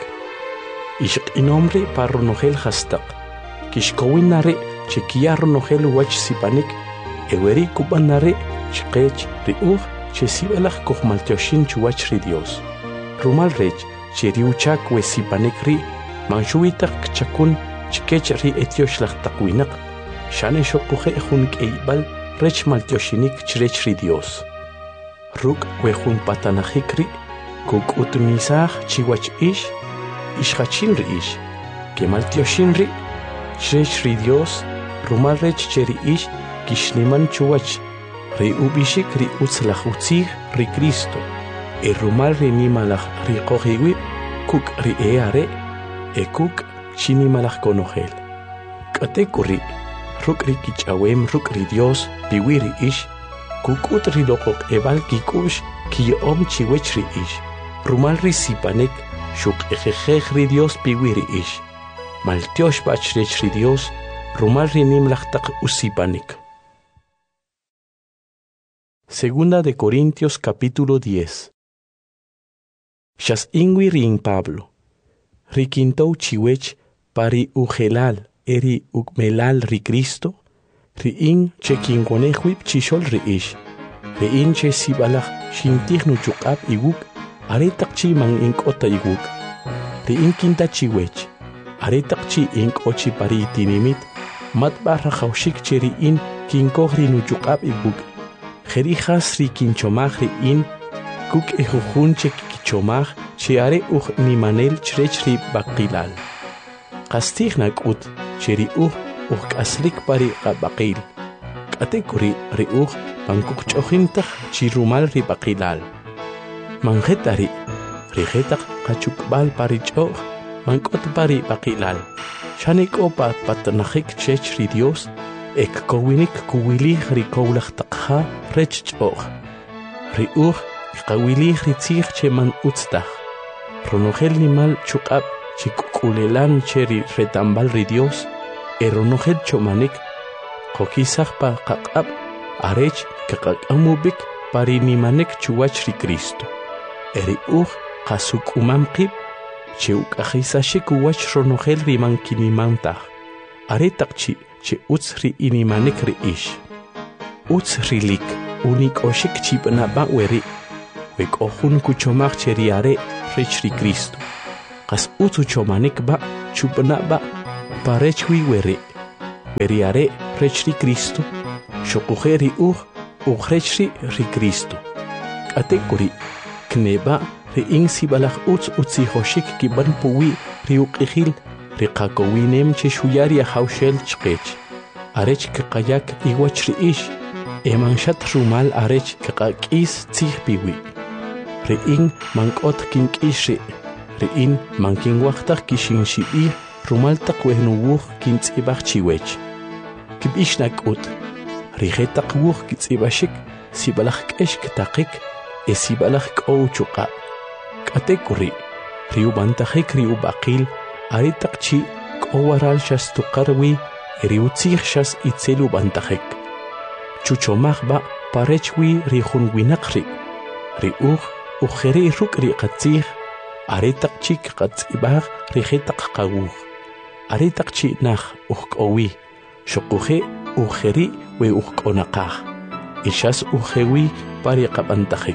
S1: Ixq'inom ri pa ronojel hastaq kixkowin nari che kiya ronojel wach sipanik eweri kuban nari chqech ri uj che sibalaj kujmaltioxin chuwach ri Dios. Rumal rech che ri uchak we sipanik ri manxuitaq kchakun chkech ri etioxlaj taqwinaq xane xoquje jun k'eyb'al rech maltioxinik chrech ri Dios. Ruk' we jun patanajik ri kuk'utnisaj chiwach ix ixjachin ri ix kemaltioxin ri chrech ri Dios rumal rech che ri ix kixniman chuwach ri ubixik ri utzlaj utzij ri Cristo e rumal ri nimalaj ri qojiwib kuk' ri eare e kuk' chinimalaj konojel. K'ateku ri ruk' ri kich'awem ruk' ri Dios piwi ri ix kuk'ut ri loqoq'eb'al kik'u'x kiyo'om chiwech ri ix rumal ri sipanik xuq'ejejej ri Dios piwi ri ix maltioxb'a chrech ri Dios rumal ri nimlaj taq usipanik. Segunda de Corintios capítulo diez. Xas ingui rin Pablo. Rikintou chiwech pari ujelal eri ukmelal ri Cristo. Ri in che kinkonejuip chixol ri ix. Ri in che sibalaj xintijnu chuqab iguk aretaq chi man ink'ota iguk. Ri in kinta chiwech. Aretaq chi ink'ochi pari itinimit matb'a rajawxik che ri in kinkoj ri nuchuqab iguk. Jerijas ri kinchomaj ri in kuk ejujun che kichomaj che are uj nimanel chrech ri baqilal. Qastij nak'ut che ri uj uj k'aslik pari qabaqil. K'atekuri ri uj pankukch'ojintaj chi rumal ri baqilal. Manjetari ri jetaq qachukb'al pari ch'oj mank'ot pari baqilal. Xanik'o pa patanajik chrech ri Dios ek kowinik kuwilij ri kowlaj taqja rech ch'oj. Ri uj qawilij ri tzij che man utztaj. Ronojel nimal chuqab chi kuk'ulelan che ri retambal ri Dios e ronojel chomanik qokisaj pa qaq'ab arech kaq'amubik pari nimanek chuwach ri Cristo. E ri uj qasuk'umam qib che uk'ajisashik uwach ronojel ri mankinimantaj. Aretaq chi che utz ri inimanik ri ix. Utz rilik unik'oxik chib'nab'a weri. Wek'ojun kuchomaj che ri are rechri Cristo. Qas utu chomanik ba chupna ba parechwi were. Weriare rechri Cristo. Shokujeri uh ugrechri ri Cristo. Katekuri kneba ri ingsi balach uts utsi hoshik kiban puwi riuk ihil ri qakowinem chishuyari haushel chqech. Arech kaqayak iwach ri ish. Eman shat rumal arech kaqakis tsih piwi. Ri ing mankot kinkish ri. Ri in mankin waqtaq kishin shibi rumal taqwehnuwuh kintsibach chiwech. Kibish nakut. Ri khetaq wuh kitsibashik sibalach kesh ktaqik e sibalach k'ow chuqa. Katekuri riu bantajik riu baqil aritaq chi k'owaral shas tuqarwi riu tsih shas itzelu bantajik. Chuchomaj ba parechwi ri junwinaqri. Ri uj ujeri ruk ri qatzih aritaq chik qatzibaj ri khetaq qawuh. Aritaq chi naj ujk'owi shuquje ujeri we ujk'onaqaj. Ishas ujewi pari qabantajik.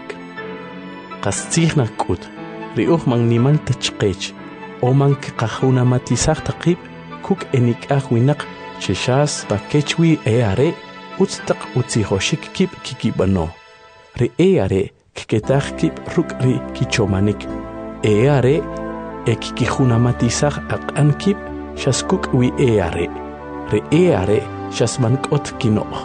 S1: Qastzih nakut ri uj man nimal tachqech o man qajuna matisaj taqib kuk enik'aj winaq chishas pakechwi e are utstaq utzihoshik kib kikibano. Ri e are kiketaj kib ruk ri kichomanik. E are e kikijuna matisaj aq'an kib shas kuk wi e are. Ri e are shas mank'ot kino'j.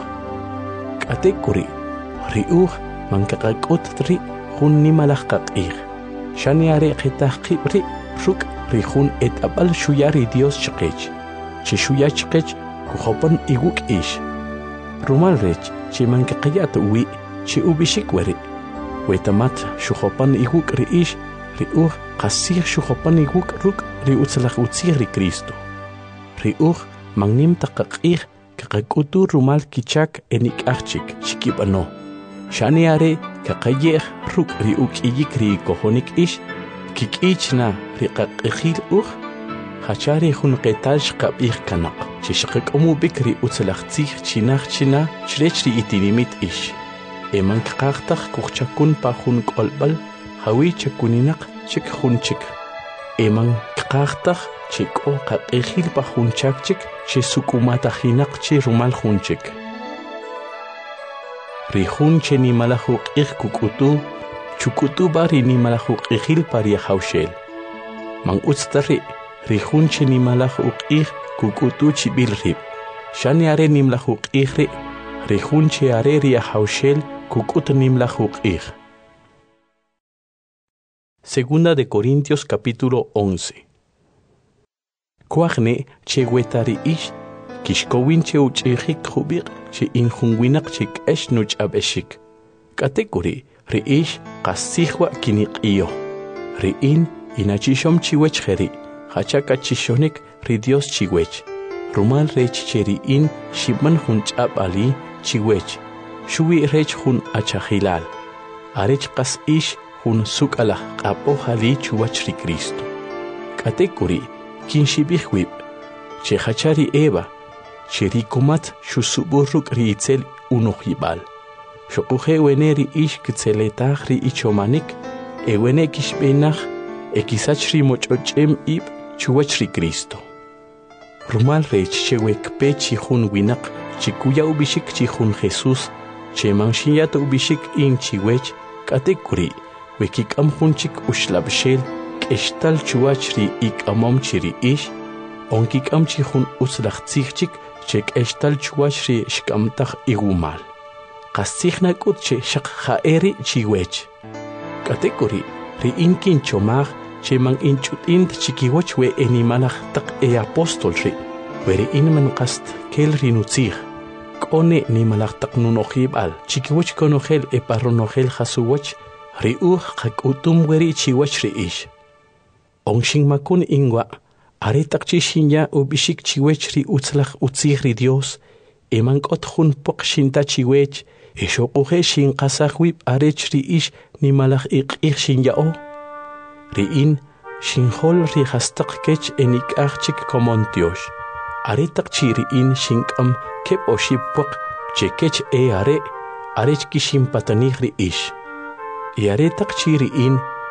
S1: Katekuri ri uj man kaqak'ut ri jun nimalaj qaq'ij. Shani are qetaj qib ri ruk ri jun et'ab'al shuyari Dios chqech. Chi shuya chqech kujopan iwuk ish. Rumal rech chi man kaqayat wi chi ubishik weri. Wetamat shujopan iwuk ri ish ri uj qasij shujopan iwuk ruk ri utzlaj utzij ri Cristo. Ri uj man nim taqaq'ij kaqak'utu rumal kichak enik'ajchik chikib'ano. Shani are kaqayej ruk ri uk'iyik ri kojonik ish kik'ichna ri qaq'ijil uj hachari jun qetal shqab'ij kanaq chishqak'omu bik ri utzlaj tzij chinaj china chrech ri itinimit ish. Eman kaqaqtaj kujchakun pa jun k'olb'al hawi chakuninaq chik jun chik. Eman kaqaqtaj chik'o qaq'ijil pa jun chak chik chi suk'umatajinaq chi rumal jun chik. Ri jun che nimalaj uq'ij kuk'utu chuk'utu ba ri nimalaj uq'ijil pa ri hawxel. Man utzta ri ri jun che nimalaj uq'ij kuk'utu chib'il rib. Shani are nimlaj uq'ij ri ri jun che are ri hawxel kuk'ut nimlaj uq'ij. Segunda de Corintios capítulo once. Kuajne che wetari ish kishkowin che uch'ijik jubiq che injunwinaq che k'esh nuch'ab'exik. Katekuri ri ish qasijwa kiniq'iyo. Ri in inachishom chiwech jeri hachaka chishonik ri Dios chiwech. Rumal rech che ri in shibman jun ch'ab'ali chiwech. Shuwi rech jun achajilal. Arech qas ish jun suk'alaj q'ap'ojali chuwach ri Cristo. Katekuri kin shibij wib che hachari Eva che ri kumat shusuburruk ri itzel unohibal. Shokuje wene ri ish kitzeletaj ri ichomanik e wene kishbenaj e kisach ri moch'ochem ib chuwach ri Cristo. Rumal rech che wekpe chi jun winaq chi kuya ubishik chi jun Jesús che manshiyat ubishik in chiwech katekuri wekik'am jun chik ushlabshel k'eshtal chuwach ri ik'amom chi ri ish onkik'am chi jun utzlaj tzij chik che k'eshtal chuwach ri xk'amtaj igumal. Qastzij nak'ut che xaq ja'eri chiwech. Katekuri ri in kinchomaj che man inch'ut'int chikiwach we enimalaj taq e apóstol ri we ri in man qast kel ri nutzij. K'one nimalaj taq nunojib'al chikiwach konojel e parronojel jasuwach ri uj qak'utum weri chiwach ri ish. Onxinmakun inwa aritaq chi xinya ubishik chiwech ri utzlaj utzij ri Dios eman k'ot jun poq xinta chiwech e xoquje xinqasaj wib arech ri ish nimalaj iq'ij xinya'o. Ri in xinjol ri jastaq kech enik'aj chik komontiox. Aritaq chi ri in xink'am keb oxib poq che kech e are arech ki xinpatanij ri ish. Y aritaq chi ri in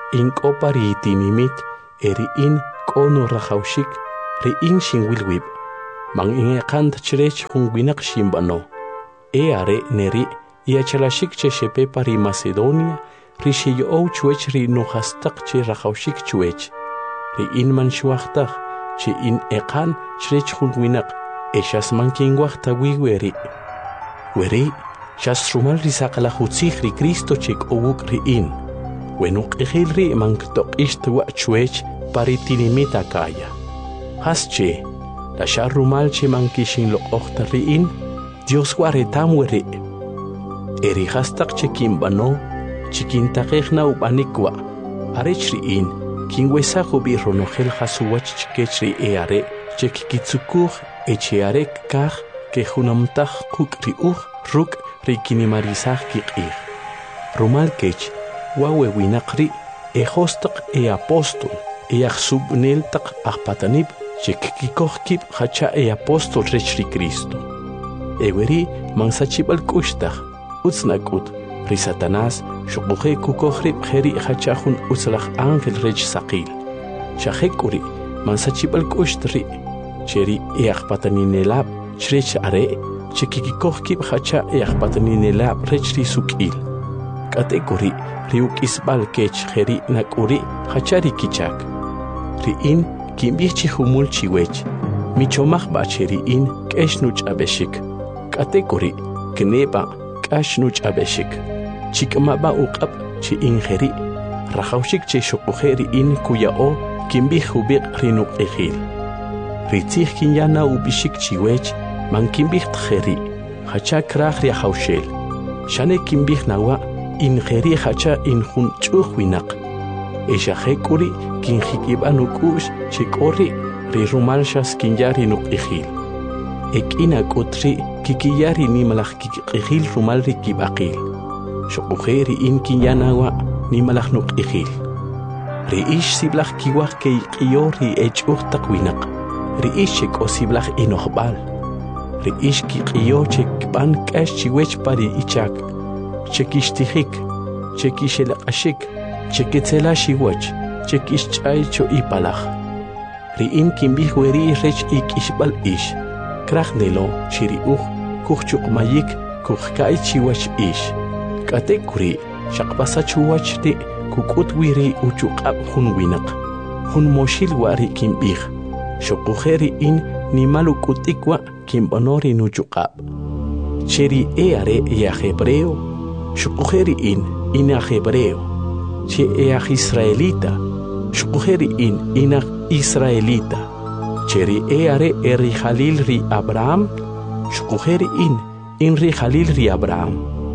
S1: inqopa riitinimit eri'in k'onu rajawxik ri'in xinwilwib man inqant chrech junwinaq ximbano e are neri iachalaxik che xepepa ri Macedonia ri xiyo'ow chuech ri nujastaq che rajawxik chuech ri'in man xuajtaj che in eqan chrech junwinaq exas man kinwajtawi weri weri xas rumal ri saqlajutzij ri Cristo che k'owuk ri'in wenuq ijil ri man ktoq'ix tuwa chuech paritinimit akaya has che la xa rumal che man kixinloq'ojta ri'in Dios waretam weri eri hastaq che kinb'ano chikintaqej na ub'anikwa arech ri'in kinwesaj ubi ronojel jasuwach chikech ri e are che kikitzukuj eche are kaj ke junamtaj quk ri'uj ruk ri kinimarisaj kiq'ij rumal kech wawe winaq ri e hostaq e apóstol e ajsubnel taq ajpatanib che kikoj kib hacha e apóstol rech ri Cristo eweri mansachibal kushtaj utsnakut ri Satanás xuquje kukoj ri bjeri hacha jun utzlaj ángel rech saqil xajekuri mansachibal kushtri cheri e ajpataninelab chrech are che kikoj kib hacha e ajpataninelab rech ri suk'il k'atekuri ri uk'isb'al kech jeri nak'uri hacha ri kichak ri'in kinb'ij chi jumul chiwech michomaj b'ache ri'in k'ex nuch'ab'exik k'atekuri kneb'a k'ax nuch'ab'exik chik'mab'a uq'ab' chi injeri rajawxik che xuquje ri'in kuya'o kinb'ij jubiq ri nuq'ijil ri tzij kinyana ub'ixik chiwech man kinb'ij tjeri hacha kraj ri ajawxel xane kinb'ij nawa injeri hacha injun ch'uj winaq exajek'uri kinjik'ib'an uk'u'x che k'ori ri rumal xas kinya ri nuq'ijil ek'in ak'ut ri kikiya ri nimalaj kikq'ijil rumal ri kib'aqil xuquje ri'in kinya nawa nimalaj nuq'ijil ri'ix siblaj kiwaj keyq'iyo ri ech'uj taq winaq ri'ix che k'o siblaj inojb'al ri'ix kiq'iyo che kb'an k'ax chiwech pa ri ichak che kixtijik che kixelaq'axik che ketzela xiwach che kixch'ay cho ipalaj ri'in kinb'ij weri rech ik'ixb'al ix kraj nelo chiri'uj kujchuqmayik kujka'y chiwach ix k'atekuri xaqpasa chuwach ri kuk'ut wi ri uchuq'ab' jun winaq jun moxil wa ri kinb'ij xuquje ri'in nimal uk'utik wa kinb'ano ri nuchuq'ab' che ri e are e aj hebreo xuquje ri'in in aj hebreo che e aj israelita xuquje ri'in in aj israelita che ri e are e ri jalil ri Abraham xuquje ri'in in ri jalil ri Abraham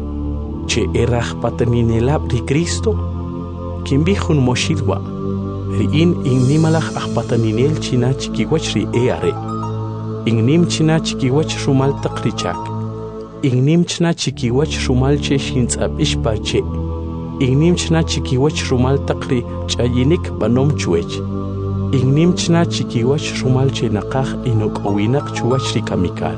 S1: che e rajpataninelab ri Cristo kinb'ij jun moxil wa ri'in in nimalaj ajpataninel china chikiwach ri e are in nim china chikiwach rumal taq ri chak in nim china chikiwach rumal che xintz'ab'ix pa che in nim china chikiwach rumal taq ri ch'ayinik b'anom chuech in nim china chikiwach rumal che naqaj inok'owinaq chuwach ri kamikal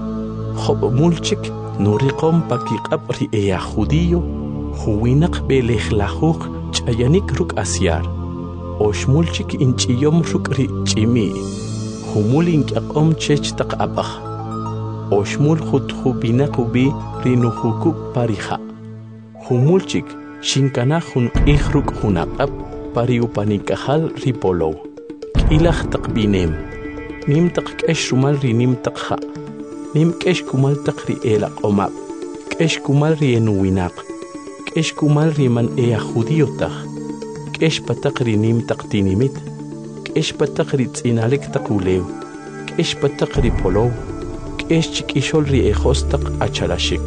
S1: job'mulchik nuriqom pa kiq'ab' ri e aj judío juwinaq belejlajuj ch'ayanik ruk' asyar oxmulchik inch'iyom ruk' ri ch'imi jumul ink'aq'om chech taq ab'aj oxmul jutjubinaq ubi ri nujukub pa ri ja' jumulchik xinkanaj jun q'ij ruk' jun aq'ab' pa ri upanikajal ri polow k'ilaj taq b'inem nim taq k'ex rumal ri nim taq ja' nim k'ex kumal taq ri e laq'omab' k'ex kumal ri e nuwinaq k'ex kumal ri man e aj judío taj k'ex pa taq ri nim taq tinimit k'ex pa taq ri tz'inalik taq ulew k'ex pa taq ri polow k'ex chik'ixol ri e jostaq achalaxik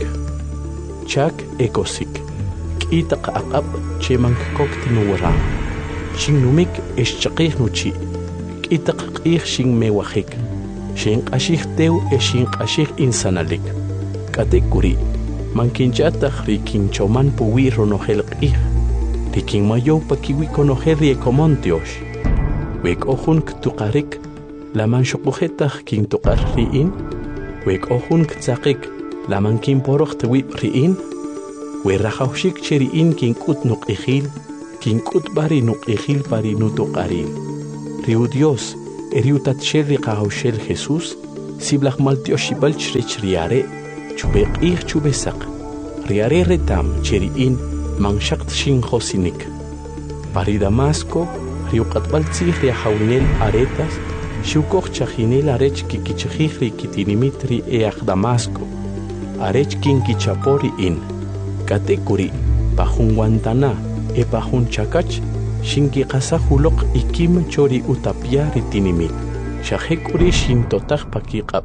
S1: chak e kosik k'i taq aq'ab' che mankkokt nuwara xinnumik ex chaqij nuchi k'i taq q'ij xinmewajik xinq'axij tew e xinq'axij insanalik k'atekuri mankinch'ataj ri kinchoman puwi ronojel q'ij ri kinmayow pa kiwi konojel ri ekomon tiox we k'o jun ktuqarik laman xuqujetaj kintuqar ri'in we k'o jun ktzaqik laman kinporoj tewib ri'in we rajawxik che ri'in kink'ut nuq'ijil kinkut bari nuqihil pari nutuqaril. Riu Dios, eriutat shel riqahawshel Jesús, siblach maltioshibal chrech riare, chubeqih chubesak. Riare retam cheriin manshakt shin josinik. Pari Damasco, riu qatbal tzih riahawnel aretas, shiukoch chajinel arech kikichajih rikitinimit ri each Damasco. Arech kinkichapori in. Katekuri, pahun Guantana, e pahun chakach, shinki qasahulok ikim chori utapia ritinimit. Shahekuri shintotach pakiqab.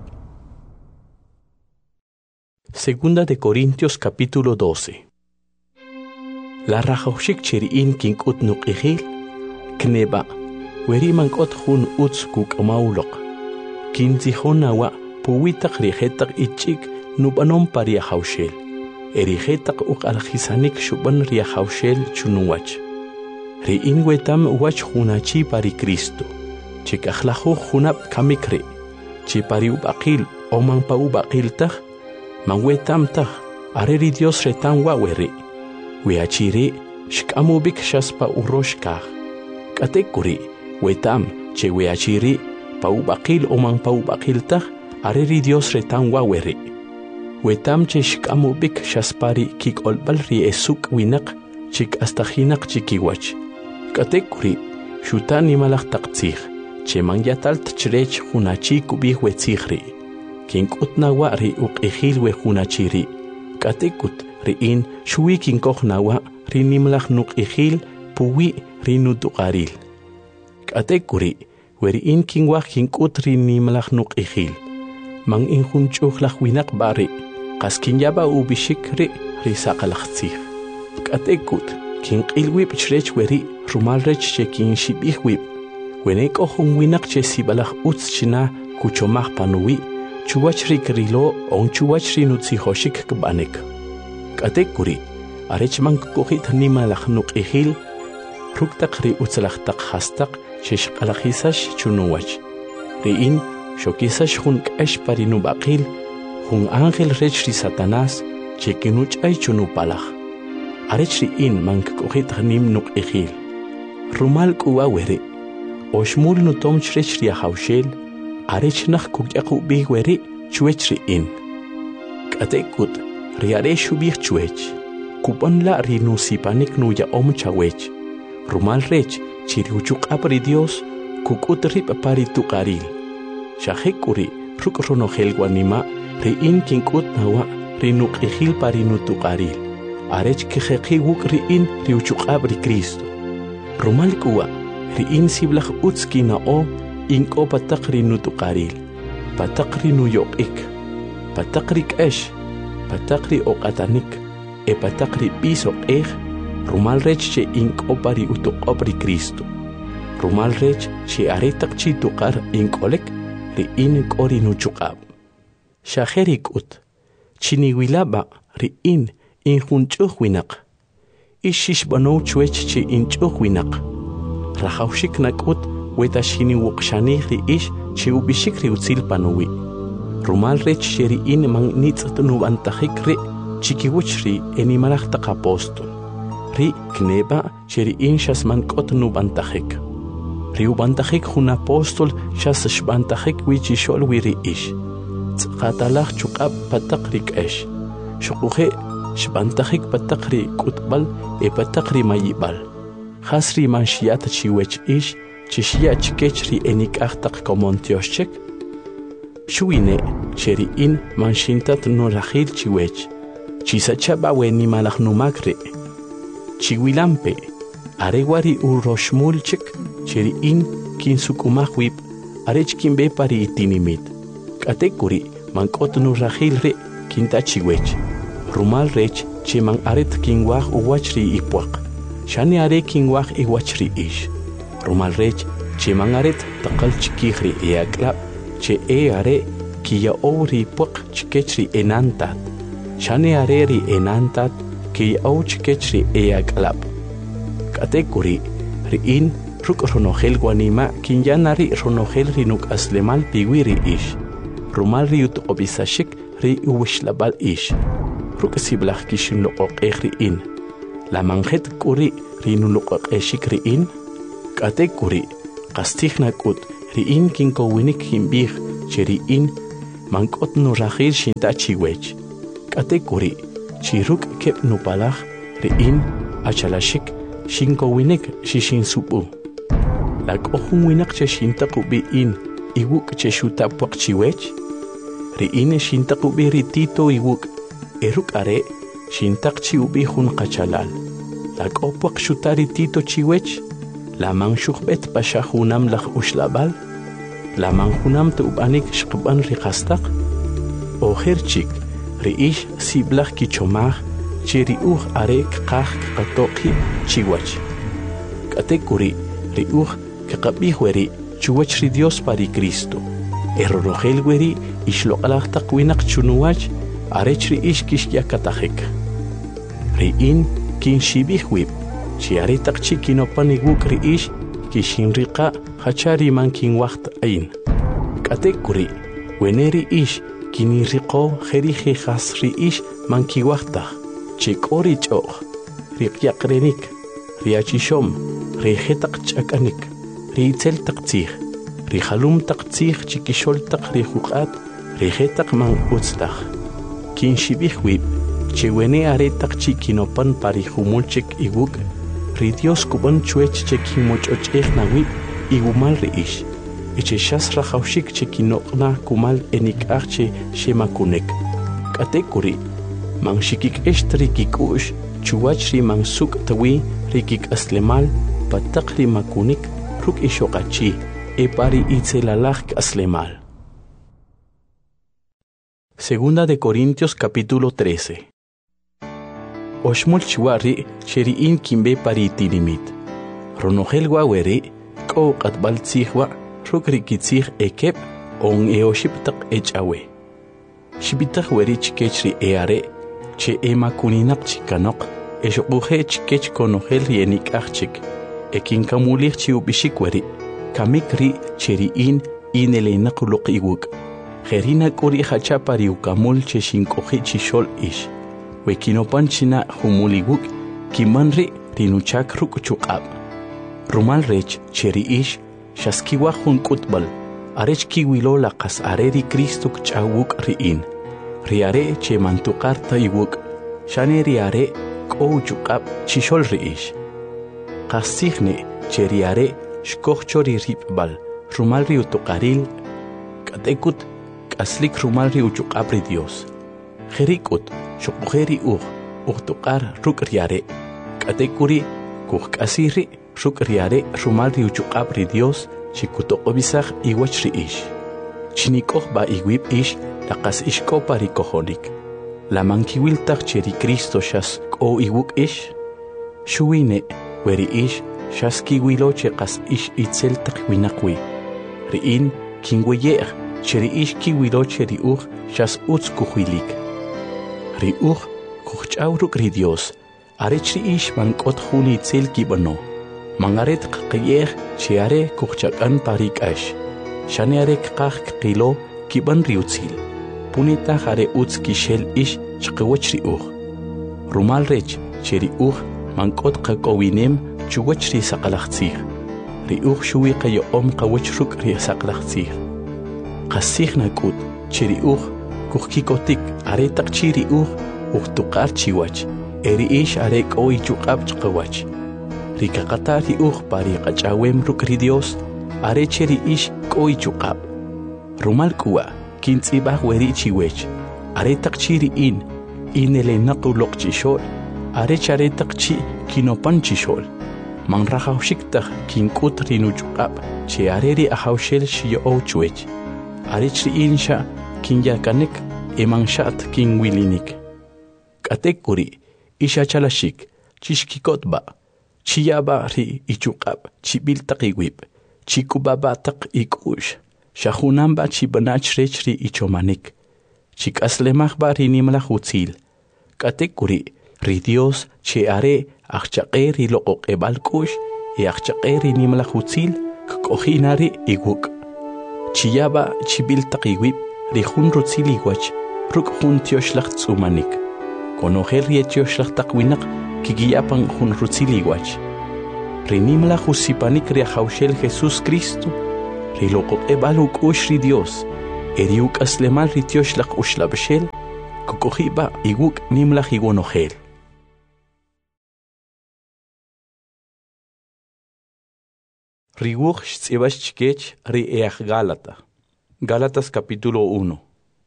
S1: Segunda de Corintios capítulo doce. La rajoshik cheriin kinkut nuqihil, kneba, weriman kot hun uts kuk maulok. Kinzihon awa, puwitak rihetak ichik nubanon paria haushel. Erihetak uk alhisanik shuban ria haushel chunuwach. Riin wetam wach hunachi pari Cristo. Chikahlahu hunap kamikri. Chipari ubakil oman pa ubakil tah. Manwetam tah. Areri Dios retan waweri. Weachiri shkamubik shaspa uroshkah. Katekuri wetam che weachiri pa ubakil oman pa ubakil tah. Areri Dios retan waweri. Wetam che shkamubik shaspari kik olbal ri esuk winak chik astahinak chikiwach. Katekuri shutani malak taqtzih. Che mangyatalt chrech hunachi kubih wetzihri. Kinkut nawa ri uqihil we hunachiri. Katekut riin shui kinkoh nawa ri nimlach nuqihil puwi ri nutuqaril. Katekuri weriin kinwach kinkut ri nimlach nuqihil. Man inhunchuhlach winak bari. Qaskinyaba ubishik ri ri saqalachtzih. Katekut kinqilwib chrech weri rumalrech che kinshibih wib. Wenek ohun winak che sibalach utz china kuchomach panuwi, chuwachri krilo on chuwachri nutsi hoshik kbanek. Katekuri, arechman kukuhit nimalach nuqihil, ruktak ri utzlach tak hastak shesh qalachisash chunuwach. Riin, shokisash hun k'esh pari nubaqil, hun ángel rech ri Satanás, che kinuch ay chunupalach. Arech riin man kukuhit nim nuqihil. Rumal kuwa weri. Oshmul nutom chrech ria haushel, arech nach kukyaku bih weri chuech riin. Katekut, riare shubih chuech, kupan la rinu sipanik nuya om chawech. Rumal rech, chiriuchuk apri Dios, kukut rip pari tuqaril. Shahekuri, ruk ronohel guanima, riin kinkut nawa, rinu qihil pari nutuqaril. Arech kiheki wuk riin riuchuk apri Cristo. Rumal kuwa, riin siblach utski na o inko patakri nutuqaril, patakri nuyoqik, patakri k'esh, patakri oqatanik, e patakri pisoq ej, rumal rech che inko pari utuqopri Cristo. Rumal rech che aretak chi tuqar inkolek riin kori nuchuqab. Shaherik ut, chiniwilaba riin injunchuh winak, ishish banow chuech che inchuh winak. Rahawshik nakut wetashini wukshani ri ish che ubishik ri utzil panuwi. Rumal rech sheri in man nitzat nubantahik ri chikiwuch ri enimalach tak apostol. Ri kneba sheri in shasman kot nubantahik. Ri ubantahik hun apostol shas shbantahik wichishol wiri ish. Tzqatalach chukab patakri k'esh. Shukuhe shbantahik patakri kutbal e patakri mayibal. Hasri man shiat chiwech ish, chishia chikechri enik achtak komontioshchek. Shuine, cheri in man shintat no rahil chiwech. Chisachaba weni malach numakre. Chiwilampe, arewari uroshmulchek, cheri in kinsukumahwip, arech kimbe pari itinimit. Katekuri, man kot no rahil re, kinta chiwech. Rumal rech, che man aret kinwach uwachri ipwak. Shani are kinwach iwachri ish. Rumal rech, che mangaret takal chikihri eaklap, che e are kia ori puk chikechri enantat. Shani are ri enantat, kia o chikechri eaklap. Katekuri, riin ruk ronohel guanima, kinyanari ronohel rinuk aslemal piwiri ish. Rumal riut obisashik ri uwishlabal ish. Ruk siblach kishin lo ok riin. la manjet kuri rinuluqaq eshik riin kate kuri qastihna kut riin kinko winik himbih cheriin mankot no rahil shinta chiwech kate kuri chiruk kep nupalaj riin achalashik shinko winik shishin supu la kohun winak che shinta kubiin iwuk che shuta puak chiwech riin shinta kubi ritito iwuk eruk are shintak chi ubi hun qachalal la kopuak shutari tito chiwech la man shukhbet pasha hunam lakh ushlabal la man hunam tu ubanik shqban riqastaq o herchik riish siblakh ki chomah chiri uh are qaq qatoqi chiwach katekuri riuh kaqabi hueri chuwach ri Dios pari Cristo errorogel weri ishloqalaq taqwinaq chunuwach arechri ishkish yakatajek riin kin shibih wib chiari taqchi kinopani wuk riish kishin riqa hachari man kin waqt ain katekuri weneri ish kini riqo kherihi khas riish man ki waqta chikori choq riqyaqrenik riachishom rihetaq chakanik riitzel taqtih rihalum taqtih chikishol taq rihuqat rihetaq man utstaj kin shibih wib chewene are taqchi kinopan parijumulchek iwuk ri Dios kuban chuech che kimochochej na wib igumal riish eche shas rajawshik che kinoqna kumal enikaj che shemakunek katekuri man shikik eshtri kikush chuwach ri man suk tawi rikik aslemal pataq ri makunik ruk ishoqachi e pari itzelalaj aslemal. Segunda de Corintios capítulo trece. Oshmul chiwari sheriin kimbe pari tirimit. Ronogel waweri ko qatbal tsikhwa rukri kitsih ekep on eoshiptaq echawe. Shibitaq weri chikechri eare che ema kuninaq chikanok eshuquje chikech konogel yenik achik ekin kamulich chiubishik weri kamikri cheriin inelenaq luq iwuk. Gerina kuri hacha pari ukamul che shinkoji chishol ish. Wekinopan china humuliguk kimanri rinuchak ruk chukab. Rumal rech cheri ish shaskiwa hun kutbal. Arech kiwilo laqas areri Cristo kchawuk riin. Riare che mantukar taiwuk. Shane riare ko chukab chishol riish. Qasigne che riare shkochori ripbal. Rumal riutukaril katekut aslik rumal ri uchuqabri Dios. Jerikut, shukujeri uj, ujtuqar ruk riare. Katekuri, kuj kasiri, ruk riare rumal ri uchuqabri Dios, chikutoqobisaj iwach ri ish. Chinikoj ba iwib ish, laqas ishko pari kojonik. La mankiwiltaj cheri Cristo shas ko iwuk ish. Shuine, weri ish, shas kiwilo cheqas ish itzel taqwinaqwi. Riin, kinguyeq, cheri ish kiwilo cheri uj shas utz kuhuilik. Ri uj kuch'aw ruk ri Dios. Arech ri ish man k'ot juni itzel kibano. Man aret qiyej che are kuch'akan parik ash. Shane are kqaj qilo kiban ri utzil. Punita are utz kishel ish chqewach ri uj. Rumal rech cheri uj man k'ot qakowinem chuwach ri saqalaqtzij. Ri uj shuwi qayo'om qawach ruk ri saqalaqtzij. Qasijna kut chiri uj kujkikotik are taq chiri uj ujtuqar chiwach eri ish are k'oy chuqab chqawach rikaqata ri uj pari qach'awem ruk ri Dios are chiri ish k'oy chuqab rumal kuwa kintz'ibaj weri chiwech are taq chiri in inelenaq uloq chishol are chare taq chi kinopan chishol man rajawshik kinkut ri nuchuqab che are ri ajawshel shiyo'ow chuwech arich insha kin yakanek emanshat kin wilinik. Katekuri isha chalashik chishkikotba chiyaba ri ichukab chibil taqiwib chikubaba taq ikush shahunamba chibanach rech ri ichomanik chikaslemajba ri nimla hutzil. Katekuri ri Dios che are achchaqe ri loqoqebal kush e achchaqe ri nimla hutzil kkohinari iguk. Chiyaba chibil taqiwib ri jun rutziliwach ruk jun tioshlaq tzumanik. Conojer riechos lachtakwinaq kigiyapan jun rutziliwach. Rinimla jusipanik riajaushel Jesús Cristo. Riloko ebaluk ushri Dios. Eriuk aslemal ritiosh lak ushlabshel. Kukohiba iguk nimla higonojel. Riguch tzibach chikech ri each Gálata. Gálatas capítulo uno.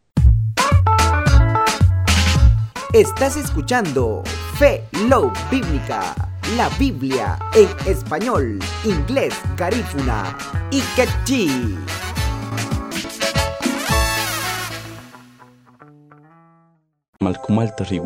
S4: Estás escuchando Fe Love Bíblica, la Biblia en español, inglés, garífuna y quechí.
S1: Malkumalta rigu